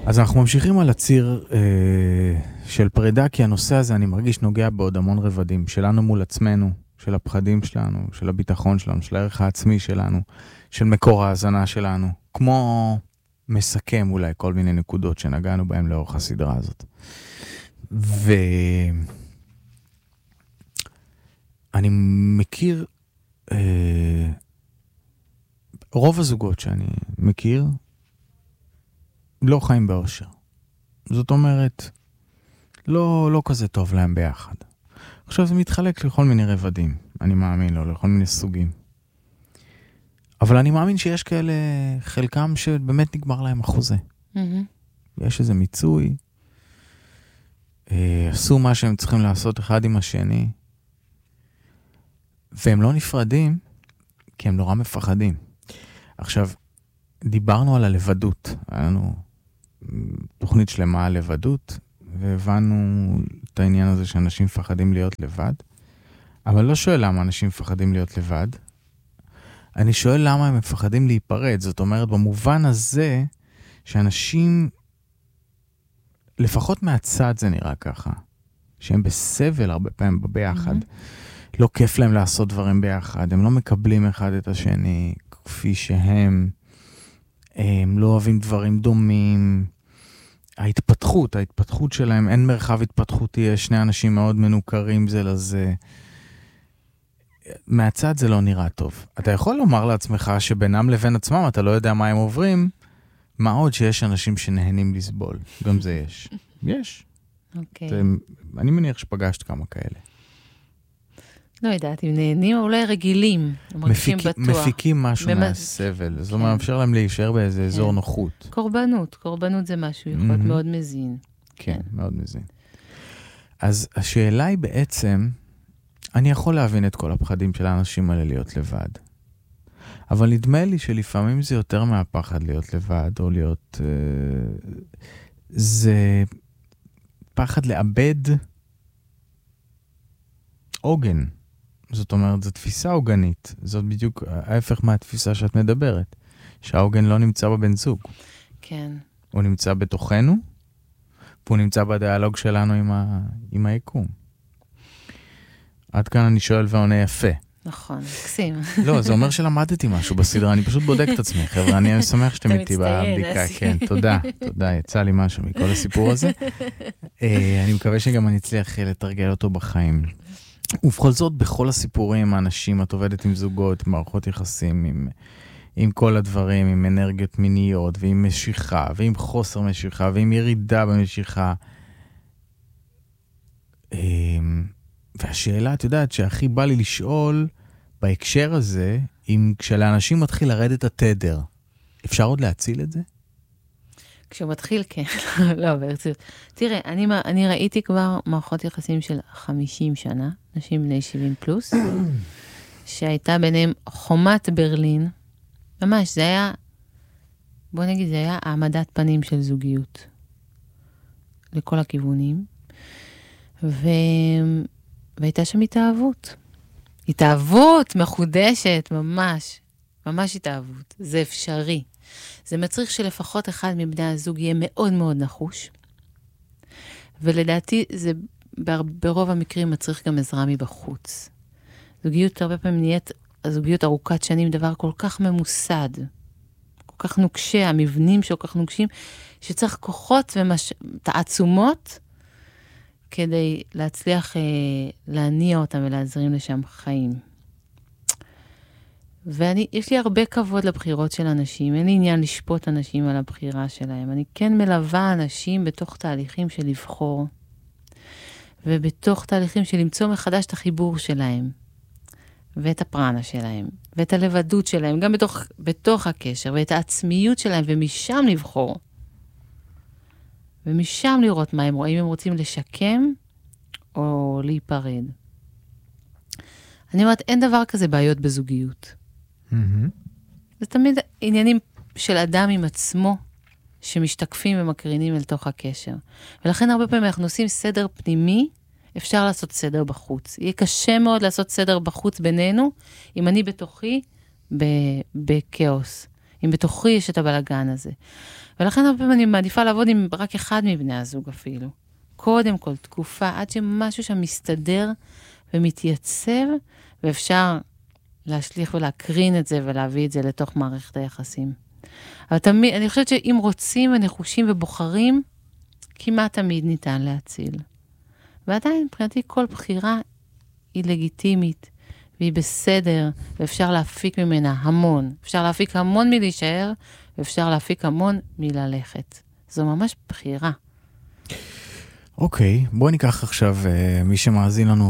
אז אנחנו ממשיכים על הציר של פרידה, כי הנושא הזה אני מרגיש נוגע בעוד המון רבדים, שלנו מול עצמנו, של הפחדים שלנו, של הביטחון שלנו, של הערך העצמי שלנו, של מקור ההזנה שלנו, כמו מסכם אולי כל מיני נקודות שנגענו בהן לאורך הסדרה הזאת. ואני מכיר, רוב הזוגות שאני מכיר, לא חיים באושר. זאת אומרת, לא כזה טוב להם ביחד. עכשיו זה מתחלק לכל מיני רבדים, אני מאמין לו, לכל מיני סוגים. אבל אני מאמין שיש כאלה, חלקם שבאמת נגמר להם החוזה. יש איזה מיצוי, עשו מה שהם צריכים לעשות אחד עם השני, והם לא נפרדים, כי הם נורא מפחדים. עכשיו, דיברנו על הלבדות, היה לנו תוכנית שלמה על לבדות, והבנו את העניין הזה שאנשים מפחדים להיות לבד, אבל לא שואל למה אנשים מפחדים להיות לבד, אני שואל למה הם מפחדים להיפרד, זאת אומרת במובן הזה שאנשים, לפחות מהצד זה נראה ככה, שהם בסבל הרבה פעמים ביחד, לא כיף להם לעשות דברים ביחד, הם לא מקבלים אחד את השני כפי שהם, הם לא אוהבים דברים דומים, ההתפתחות שלהם, אין מרחב התפתחותי, יש שני אנשים מאוד מנוכרים זה לזה, מהצד זה לא נראה טוב. אתה יכול לומר לעצמך שבינם לבין עצמם אתה לא יודע מה הם עוברים, מה עוד שיש אנשים שנהנים לסבול, גם זה יש. יש. אוקיי. אני מניח שפגשת כמה כאלה. לא יודעת, אם נהנים או אולי רגילים, מרגישים בטוח. מפיקים משהו מהסבל, זאת אומרת, אפשר להם להישאר באיזה אזור נוחות. קורבנות זה משהו, יכול להיות מאוד מזין. כן, מאוד מזין. אז השאלה היא בעצם, אני יכול להבין את כל הפחדים של האנשים האלה להיות לבד, אבל נדמה לי שלפעמים זה יותר מהפחד להיות לבד, או להיות, זה פחד לאבד עוגן. זאת אומרת, זו תפיסה עוגנית. זאת בדיוק ההפך מהתפיסה שאת מדברת. שהעוגן לא נמצא בבן זוג. כן. הוא נמצא בתוכנו, והוא נמצא בדיאלוג שלנו עם היקום. עד כאן אני שואל ועונה יפה. נכון, מקסים. לא, זה אומר שלמדתי משהו בסדרה, אני פשוט בודק את עצמי, חבר'ה, אני שמח שאתם איתי בבדיקה. כן, תודה, יצא לי משהו מכל הסיפור הזה. אני מקווה שגם אני אצליח לתרגל אותו בחיים. ובכל זאת, בכל הסיפורים, האנשים, את עובדת עם זוגות, עם מערכות יחסים, עם כל הדברים, עם אנרגיות מיניות, ועם משיכה, ועם חוסר משיכה, ועם ירידה במשיכה. והשאלה, את יודעת, שהכי בא לי לשאול בהקשר הזה, אם כשלאנשים מתחיל לרדת התדר, אפשר עוד להציל את זה? כשהוא מתחיל, כן. לא, ברצינות. תראה, אני ראיתי כבר מערכות יחסים של 50 שנה, נשים בני 70 פלוס, שהייתה ביניהם חומת ברלין, ממש, זה היה, בוא נגיד, זה היה העמדת פנים של זוגיות, לכל הכיוונים, והייתה שם התאהבות מחודשת, ממש התאהבות, זה אפשרי. זה מצריך שלפחות אחד מבני הזוג יהיה מאוד מאוד נחוש, ולדעתי זה ברוב המקרים מצריך גם עזרה מבחוץ. זוגיות הרבה פעמים נהיית, הזוגיות ארוכת שנים דבר כל כך ממוסד, כל כך נוקשה, המבנים שכל כך נוקשים, שצריך כוחות ותעצומות, כדי להצליח להניע אותם ולהזרים לשם חיים. יש לי הרבה כבוד לבחירות של אנשים, אין לי עניין לשפוט אנשים על הבחירה שלהם. אני כן מלווה אנשים בתוך תהליכים של לבחור, ובתוך תהליכים של למצוא מחדש את החיבור שלהם, ואת הפרנה שלהם, ואת הלבדות שלהם, גם בתוך הקשר, ואת העצמיות שלהם, ומשם לבחור. ומשם לראות מה הם רואים, אם הם רוצים לשקם, או להיפרד. אני אומרת, אין דבר כזה בעיות בזוגיות. זה תמיד עניינים של אדם עם עצמו, שמשתקפים ומקרינים אל תוך הקשר. ולכן הרבה פעמים אנחנו עושים סדר פנימי, אפשר לעשות סדר בחוץ. יהיה קשה מאוד לעשות סדר בחוץ בינינו, אם אני בתוכי בכאוס. אם בתוכי יש את הבלגן הזה. ולכן הרבה פעמים אני מעדיפה לעבוד עם רק אחד מבני הזוג אפילו. קודם כל, תקופה, עד שמשהו שם מסתדר ומתייצב, ואפשר להשליך ולהקרין את זה ולהביא את זה לתוך מערכת היחסים. אבל תמיד, אני חושבת שאם רוצים ונחושים ובוחרים, כמעט תמיד ניתן להציל. ועדיין, מבחינתי, כל בחירה היא לגיטימית, והיא בסדר, ואפשר להפיק ממנה המון. אפשר להפיק המון מלהישאר, ואפשר להפיק המון מללכת. זו ממש בחירה. אוקיי, בואי ניקח עכשיו מי שמאזין לנו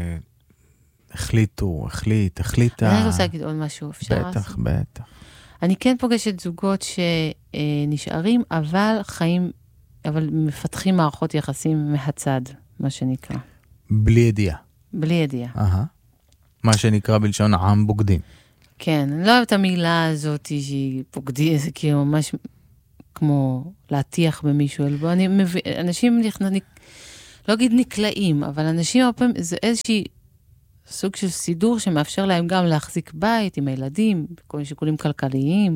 החליטה. אני רוצה להגיד עוד משהו, אפשר? בטח. אני כן פוגשת זוגות שנשארים, אבל מפתחים מערכות יחסים מהצד, מה שנקרא. בלי ידיעה. בלי ידיעה. מה שנקרא בלשון עם בוגדים. כן, אני לא אוהבת את המילה הזאת שהיא בוגדי, זה כאילו ממש כמו להטיח במישהו. אנשים, לא אגיד נקלעים, אבל אנשים הרבה פעמים, זה איזושהי סוג של סידור שמאפשר להם גם להחזיק בית עם הילדים, כל מיני שיקולים כלכליים.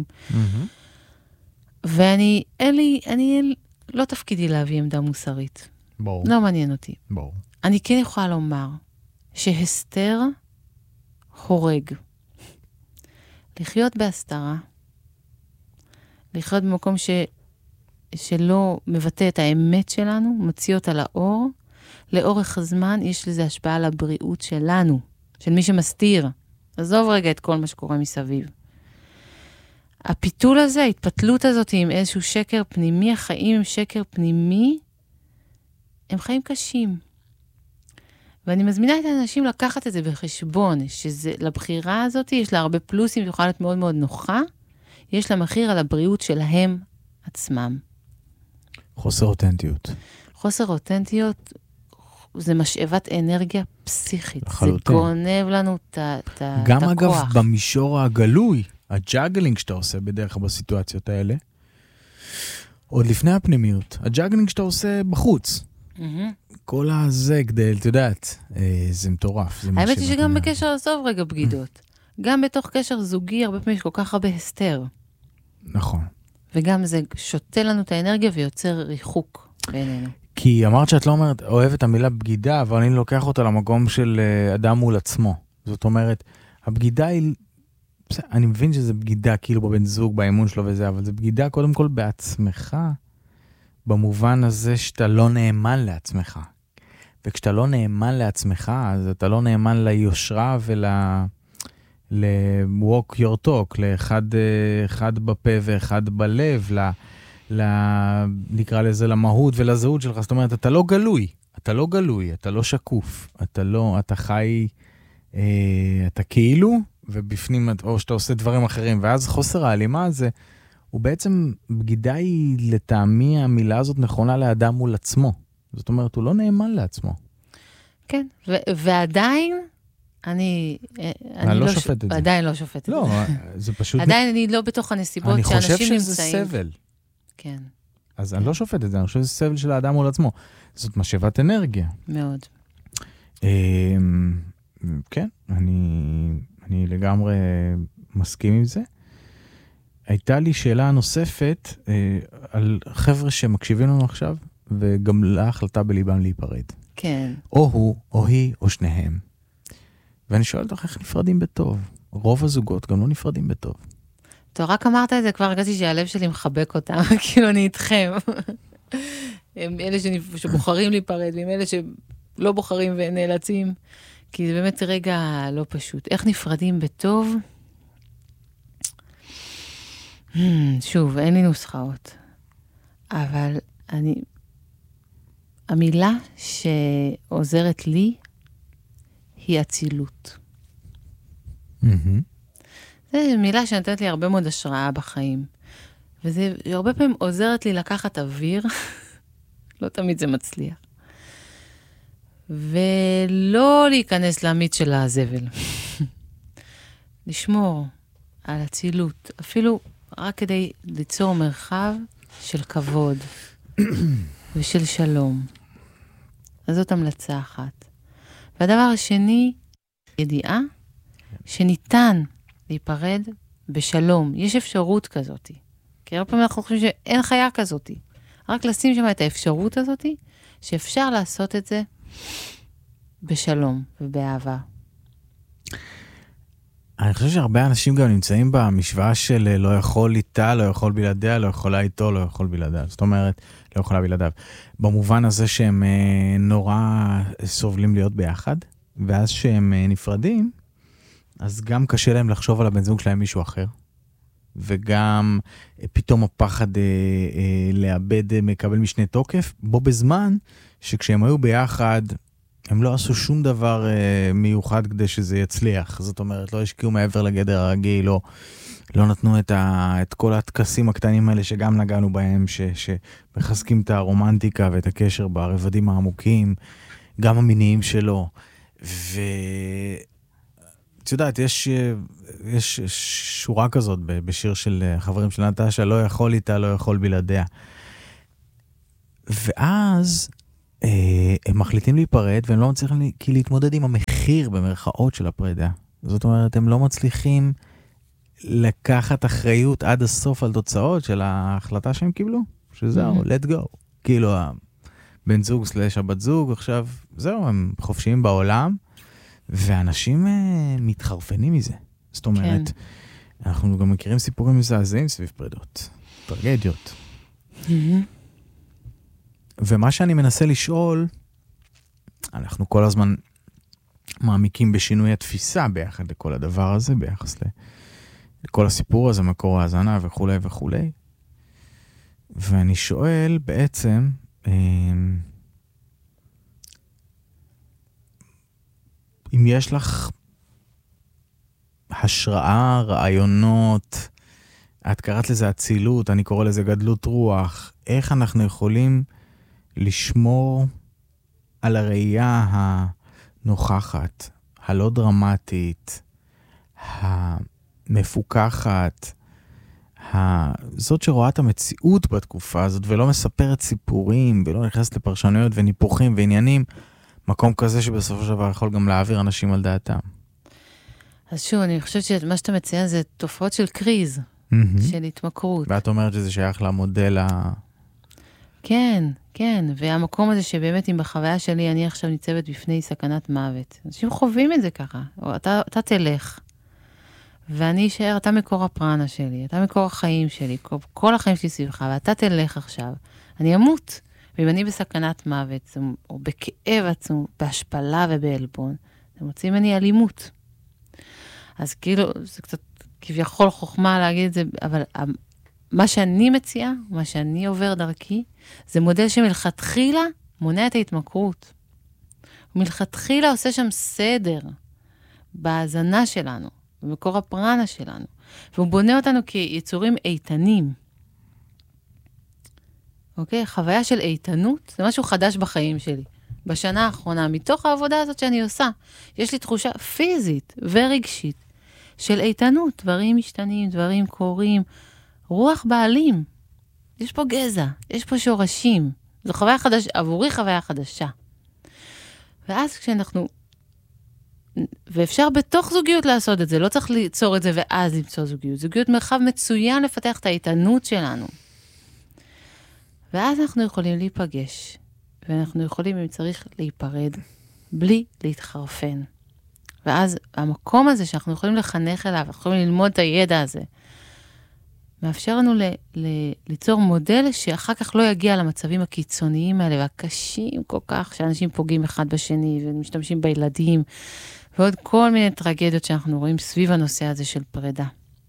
ואני, לא תפקידי להביא עמדה מוסרית. ברור. לא מעניין אותי. ברור. אני כן יכולה לומר שהסתר הורג. לחיות בהסתרה, לחיות במקום שלא מבטא את האמת שלנו, מציא אותה לאור, לאורך הזמן יש לזה השפעה על הבריאות שלנו, של מי שמסתיר. עזוב רגע את כל מה שקורה מסביב. הפיתול הזה, ההתפתלות הזאת עם איזשהו שקר פנימי, החיים עם שקר פנימי, הם חיים קשים. ואני מזמינה את האנשים לקחת את זה בחשבון, שלבחירה הזאת יש לה הרבה פלוסים, היא יכולה להיות מאוד מאוד נוחה, יש לה מחיר על הבריאות שלהם עצמם. חוסר אותנטיות. חוסר אותנטיות זה משאבת אנרגיה פסיכית. לחלוטין. זה גונב לנו את הכוח. גם אגב במישור הגלוי, הג'אגלינג שאתה עושה בדרך כלל בסיטואציות האלה, עוד לפני הפנימיות, הג'אגלינג שאתה עושה בחוץ. כל הזה כדי, את יודעת, זה מטורף. האמת היא שגם בקשר לסוף רגע בגידות. גם בתוך קשר זוגי, הרבה פעמים יש כל כך הרבה הסתר. נכון. וגם זה שותה לנו את האנרגיה ויוצר ריחוק בינינו. כי אמרת שאת לא אומרת, אוהבת המילה בגידה, אבל אני לוקח אותה למקום של אדם מול עצמו. זאת אומרת, הבגידה היא, אני מבין שזה בגידה כאילו בבן זוג, באמון שלו וזה, אבל זה בגידה קודם כל בעצמך, במובן הזה שאתה לא נאמן לעצמך. וכשאתה לא נאמן לעצמך, אז אתה לא נאמן ליושרה walk your talk, לאחד בפה ואחד בלב, נקרא לזה למהות ולזהות שלך. זאת אומרת, אתה לא גלוי, אתה לא שקוף, אתה חי, אתה כאילו, ובפנים, או שאתה עושה דברים אחרים, ואז חוסר ההלימה הזה, הוא בעצם, בגידה היא לטעמי, המילה הזאת נכונה לאדם מול עצמו. זאת אומרת, הוא לא נאמן לעצמו. כן, ועדיין, אני לא שופט את זה. עדיין לא שופט את זה. לא, זה פשוט... עדיין אני לא בתוך הנסיבות שאנשים נמצאים. אני חושב שזה סבל. כן. אז אני לא שופט את זה, אני חושב שזה סבל של האדם מול עצמו. זאת משאבת אנרגיה. מאוד. כן, אני לגמרי מסכים עם זה. הייתה לי שאלה נוספת על חבר'ה שמקשיבים לנו עכשיו, וגם להחלטה בליבם להיפרד. כן. או הוא, או היא, או שניהם. ואני שואל אותך איך נפרדים בטוב. רוב הזוגות גם לא נפרדים בטוב. טוב, רק אמרת את זה, כבר הרגשתי שהלב שלי מחבק אותם, כאילו אני איתכם. הם אלה שבוחרים להיפרד, והם אלה שלא בוחרים ונאלצים, כי זה באמת רגע לא פשוט. איך נפרדים בטוב? שוב, אין לי נוסחאות. אבל המילה שעוזרת לי היא אצילות. זו מילה שנתנת לי הרבה מאוד השראה בחיים. וזה הרבה פעמים עוזרת לי לקחת אוויר, לא תמיד זה מצליח. ולא להיכנס לעמית של הזבל. לשמור על אצילות, אפילו רק כדי ליצור מרחב של כבוד ושל שלום. אז זאת המלצה אחת. והדבר השני, ידיעה שניתן להיפרד בשלום. יש אפשרות כזאת. כי הרבה פעמים אנחנו חושבים שאין חיה כזאת. רק לשים שם את האפשרות הזאת, שאפשר לעשות את זה בשלום ובאהבה. אני חושב שהרבה אנשים גם נמצאים במשוואה של לא יכול איתה, לא יכול בלעדיה, לא יכולה איתו, לא יכול בלעדיו. זאת אומרת, לא יכולה בלעדיו. במובן הזה שהם נורא סובלים להיות ביחד, ואז שהם נפרדים, אז גם קשה להם לחשוב על הבן זוג שלהם מישהו אחר. וגם פתאום הפחד לאבד מקבל משנה תוקף, בו בזמן שכשהם היו ביחד, הם לא עשו שום דבר מיוחד כדי שזה יצליח. זאת אומרת, לא השקיעו מעבר לגדר הרגיל, לא נתנו את כל התקסים הקטנים האלה שגם נגענו בהם, שמחזקים את הרומנטיקה ואת הקשר ברבדים העמוקים, גם המיניים שלו. את יודעת, יש שורה כזאת בשיר של חברים של נטשה, לא יכול איתה, לא יכול בלעדיה. ואז הם מחליטים להיפרד, והם לא מצליחים להתמודד עם המחיר במרכאות של הפרידה. זאת אומרת, הם לא מצליחים לקחת אחריות עד הסוף על תוצאות של ההחלטה שהם קיבלו. שזהו, let go. כאילו, הבן זוג סלש הבת זוג, עכשיו, זהו, הם חופשיים בעולם, ואנשים מתחרפנים מזה. זאת אומרת, אנחנו גם מכירים סיפורים מזעזעים סביב פרידות. טרגדיות. ומה שאני מנסה לשאול, אנחנו כל הזמן מעמיקים בשינוי התפיסה ביחד לכל הדבר הזה, ביחס לכל הסיפור הזה, מקור ההזנה וכו' וכו'. ואני שואל בעצם, אם יש לך השראה, רעיונות, את קראת לזה אצילות, אני קורא לזה גדלות רוח, איך אנחנו יכולים לשמור על הראייה הנוכחת, הלא דרמטית, המפוקחת, זאת שרואה את המציאות בתקופה הזאת, ולא מספרת סיפורים, ולא נכנסת לפרשנויות וניפוחים ועניינים, מקום כזה שבסופו של דבר יכול גם להעביר אנשים על דעתם. אז שוב, אני חושבת שמה שאתה מציין זה תופעות של קריז, של התמכרות. ואת אומרת שזה שייך למודל כן, כן, והמקום הזה שבאמת אם בחוויה שלי אני עכשיו ניצבת בפני סכנת מוות. אנשים חווים את זה ככה, אתה תלך, ואני אשאר, אתה מקור הפרנה שלי, אתה מקור החיים שלי, כל החיים שלי סביבך, ואתה תלך עכשיו, אני אמות. ואם אני בסכנת מוות, או בכאב עצום, בהשפלה ובעלבון, זה מוצאים ממני אלימות. אז כאילו, זה קצת כביכול חוכמה להגיד את זה, אבל מה שאני מציעה, מה שאני עובר דרכי, זה מודל שמלכתחילה מונע את ההתמכרות. ומלכתחילה עושה שם סדר בהזנה שלנו, במקור הפרנה שלנו, והוא בונה אותנו כיצורים איתנים. אוקיי? חוויה של איתנות, זה משהו חדש בחיים שלי. בשנה האחרונה, מתוך העבודה הזאת שאני עושה, יש לי תחושה פיזית ורגשית של איתנות, דברים משתנים, דברים קורים, רוח בעלים. יש פה גזע, יש פה שורשים. זו חוויה חדשה, עבורי חוויה חדשה. ואז כשאנחנו, ואפשר בתוך זוגיות לעשות את זה, לא צריך ליצור את זה ואז למצוא זוגיות. זוגיות מרחב מצוין לפתח את האיתנות שלנו. ואז אנחנו יכולים להיפגש, ואנחנו יכולים, אם צריך, להיפרד, בלי להתחרפן. ואז המקום הזה שאנחנו יכולים לחנך אליו, אנחנו יכולים ללמוד את הידע הזה, מאפשר לנו ליצור מודל שאחר כך לא יגיע למצבים הקיצוניים האלה, והקשים כל כך, שאנשים פוגעים אחד בשני, ומשתמשים בילדים, ועוד כל מיני טרגדיות שאנחנו רואים סביב הנושא הזה של פרידה.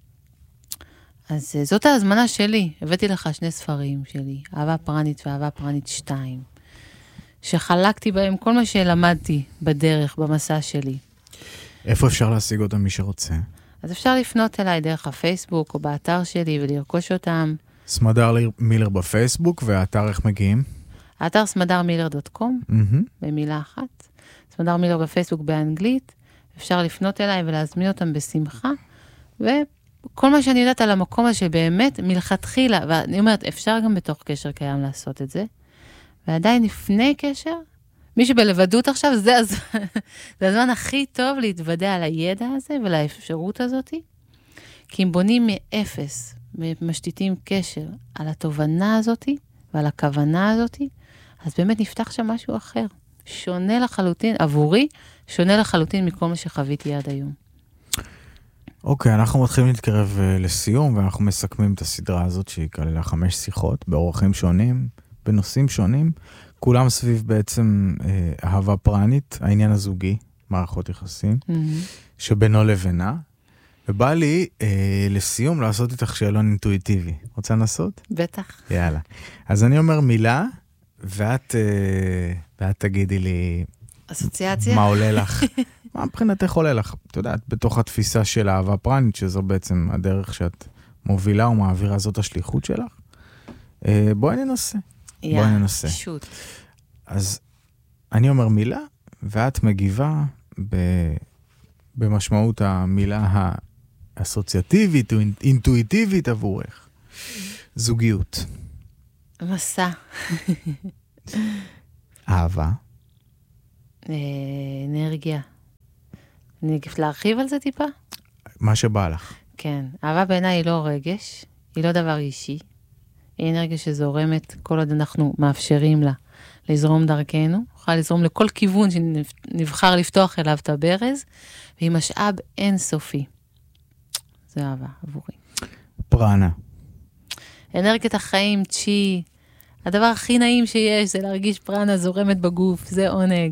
אז זאת ההזמנה שלי. הבאתי לך 2 ספרים שלי, אהבה פרנית ואהבה פרנית 2, שחלקתי בהם כל מה שלמדתי בדרך, במסע שלי. איפה אפשר להשיג אותם מי שרוצה? אז אפשר לפנות אליי דרך הפייסבוק או באתר שלי ולרכוש אותם. סמדר מילר בפייסבוק, והאתר איך מגיעים? האתר smadarmiller.com, במילה אחת. סמדר מילר בפייסבוק באנגלית. אפשר לפנות אליי ולהזמין אותם בשמחה, וכל מה שאני יודעת על המקום הזה שבאמת מלכתחילה, ואני אומרת, אפשר גם בתוך קשר קיים לעשות את זה, ועדיין לפני קשר, מי שבלבדות עכשיו, זה הזמן הכי טוב להתוודע על הידע הזה ולאפשרות הזאת, כי אם בונים מאפס, משתיתים קשר על התובנה הזאת, ועל הכוונה הזאת, אז באמת נפתח שם משהו אחר. שונה לחלוטין, עבורי, שונה לחלוטין מכל מה שחוויתי עד היום. אוקיי, אנחנו מתחילים להתקרב לסיום, ואנחנו מסכמים את הסדרה הזאת, שהיא כללה 5 שיחות, באורחים שונים, בנושאים שונים, כולם סביב בעצם אהבה פרנית, העניין הזוגי, מערכות יחסים, שבינו לבינה, ובא לי לסיום לעשות איתך שאלון אינטואיטיבי. רוצה לנסות? בטח. יאללה. אז אני אומר מילה, ואת תגידי לי... אסוציאציה? מה עולה לך? מה מבחינתך עולה לך? את יודעת, בתוך התפיסה של אהבה פרנית, שזו בעצם הדרך שאת מובילה ומעבירה, זאת השליחות שלך. בואי ננסה. בואי ננסה. שוט. אז אני אומר מילה, ואת מגיבה במשמעות המילה האסוציאטיבית או אינטואיטיבית עבורך. זוגיות. מסע. אהבה. אנרגיה. אני אגיד להרחיב על זה טיפה? מה שבא לך. כן. אהבה בעיניי היא לא רגש, היא לא דבר אישי. היא אנרגיה שזורמת כל עוד אנחנו מאפשרים לה לזרום דרכנו. יכולה לזרום לכל כיוון שנבחר לפתוח אליו את הברז, והיא משאב אינסופי. זה אהבה עבורי. פרנה. אנרגיית החיים, צ'י, הדבר הכי נעים שיש זה להרגיש פרנה זורמת בגוף, זה עונג.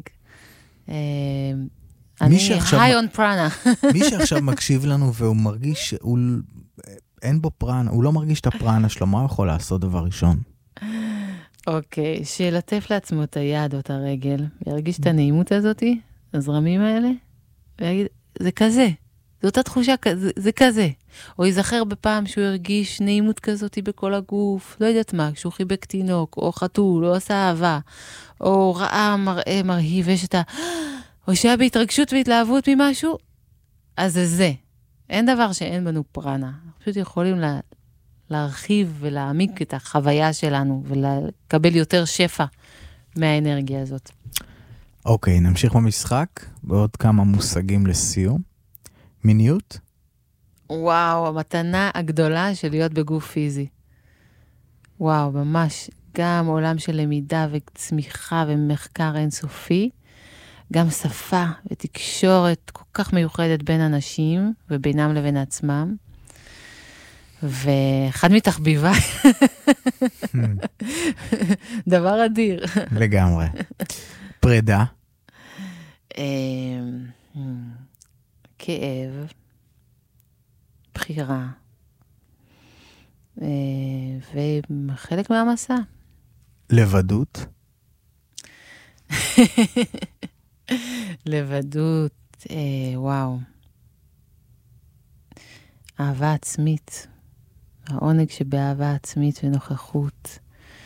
אני high on פרנה. מי שעכשיו מקשיב לנו והוא מרגיש אין בו פרנה, הוא לא מרגיש את הפרנה שלו, מה הוא יכול לעשות דבר ראשון? אוקיי, שילטף לעצמו את היד או את הרגל, וירגיש את הנעימות הזאת, הזרמים האלה, ויגיד, זה כזה, זו אותה תחושה, זה כזה. או ייזכר בפעם שהוא הרגיש נעימות כזאת בכל הגוף, לא יודעת מה, כשהוא חיבק תינוק, או חתול, או עשה אהבה, או ראה מראה מרהיב, או שהיה בהתרגשות והתלהבות ממשהו, אז זה. אין דבר שאין בנו פרנה. אנחנו פשוט יכולים להרחיב ולהעמיק את החוויה שלנו, ולקבל יותר שפע מהאנרגיה הזאת. אוקיי, נמשיך במשחק, בעוד כמה מושגים לסיום. מיניות? וואו, המתנה הגדולה של להיות בגוף פיזי. וואו, ממש, גם עולם של למידה וצמיחה ומחקר אינסופי, גם שפה ותקשורת כל כך מיוחדת בין אנשים ובינם לבין עצמם. ואחד מתחביביי, דבר אדיר. לגמרי. פרידה? כאב, בחירה, וחלק מהמסע. לבדות? לבדות, וואו. אהבה עצמית, העונג שבאהבה עצמית ונוכחות,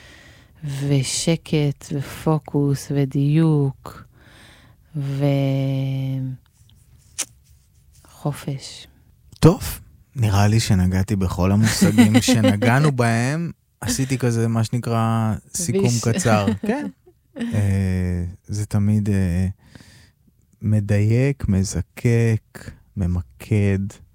ושקט ופוקוס ודיוק, וחופש. טוב, נראה לי שנגעתי בכל המושגים שנגענו בהם, עשיתי כזה מה שנקרא סיכום קצר. כן. זה תמיד מדייק, מזקק, ממקד.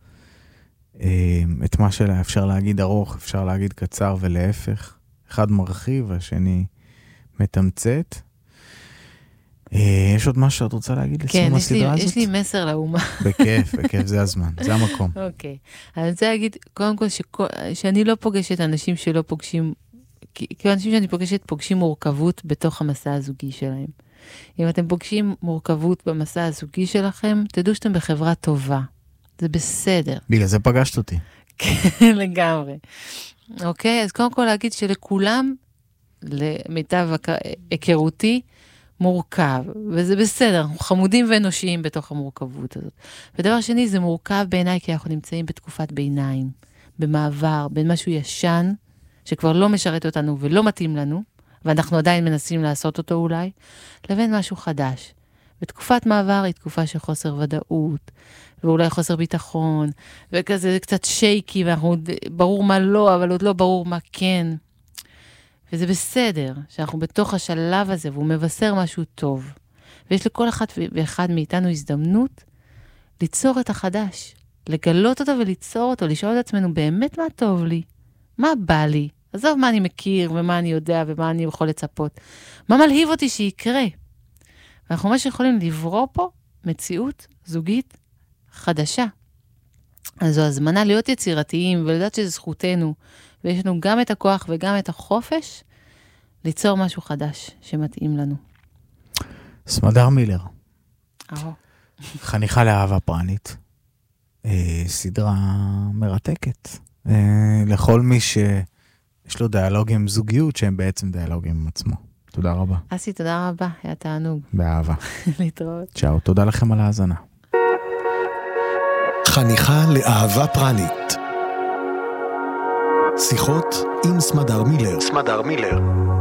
את מה שאפשר להגיד ארוך, אפשר להגיד קצר ולהפך. אחד מרחיב, השני מתמצת. יש עוד משהו שאת רוצה להגיד לסיום הסדרה הזאת? כן, יש לי מסר לאומה. בכיף, זה הזמן, זה המקום. אוקיי. אני רוצה להגיד, קודם כל, שאני לא פוגשת אנשים שלא פוגשים, כי אנשים שאני פוגשים מורכבות בתוך המסע הזוגי שלהם. אם אתם פוגשים מורכבות במסע הזוגי שלכם, תדעו שאתם בחברה טובה. זה בסדר. בגלל זה פגשת אותי. כן, לגמרי. אוקיי, אז קודם כל להגיד שלכולם, למיטב היכרותי, מורכב, וזה בסדר, אנחנו חמודים ואנושיים בתוך המורכבות הזאת. ודבר שני, זה מורכב בעיניי, כי אנחנו נמצאים בתקופת ביניים, במעבר, בין משהו ישן, שכבר לא משרת אותנו ולא מתאים לנו, ואנחנו עדיין מנסים לעשות אותו אולי, לבין משהו חדש. ותקופת מעבר היא תקופה של חוסר ודאות, ואולי חוסר ביטחון, וכזה זה קצת שייקי, ואנחנו ברור מה לא, אבל עוד לא ברור מה כן. וזה בסדר שאנחנו בתוך השלב הזה, והוא מבשר משהו טוב. ויש לכל אחד ואחד מאיתנו הזדמנות ליצור את החדש, לגלות אותו וליצור אותו, לשאול את עצמנו באמת מה טוב לי, מה בא לי, עזוב מה אני מכיר ומה אני יודע ומה אני יכול לצפות, מה מלהיב אותי שיקרה. ואנחנו ממש יכולים לברוא פה מציאות זוגית חדשה. אז זו הזמנה להיות יצירתיים ולדעת שזו זכותנו, ויש לנו גם את הכוח וגם את החופש ליצור משהו חדש שמתאים לנו. סמדר מילר. חניכה לאהבה פרנית. סדרה מרתקת. לכל מי שיש לו דיאלוגים עם זוגיות, שהם בעצם דיאלוגים עם עצמו. תודה רבה. אסי, תודה רבה. היה תענוג. באהבה. להתראות. צ'או, תודה לכם על ההאזנה. חניכה לאהבה פרנית. שיחות עם סמדר מילר.